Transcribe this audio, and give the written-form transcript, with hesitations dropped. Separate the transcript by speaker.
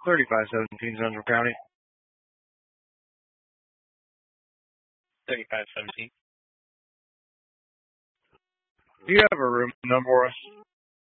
Speaker 1: 3517 Central County.
Speaker 2: 3517.
Speaker 1: Do you have a room number for us?